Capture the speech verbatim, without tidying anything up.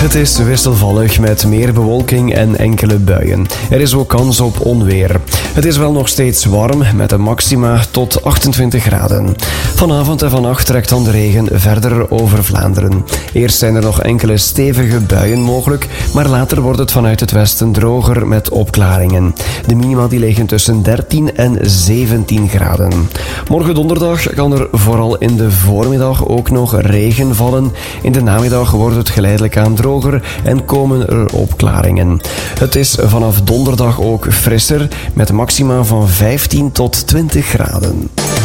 Het is wisselvallig met meer bewolking en enkele buien. Er is ook kans op onweer. Het is wel nog steeds warm met een maxima tot achtentwintig graden. Vanavond en vannacht trekt dan de regen verder over Vlaanderen. Eerst zijn er nog enkele stevige buien mogelijk, maar later wordt het vanuit het westen droger met opklaringen. De minima die liggen tussen dertien en zeventien graden. Morgen donderdag kan er vooral in de voormiddag ook nog regen vallen. In de namiddag wordt het geleidelijk aan droger en komen er opklaringen. Het is vanaf donderdag ook frisser met maxima van vijftien tot twintig graden.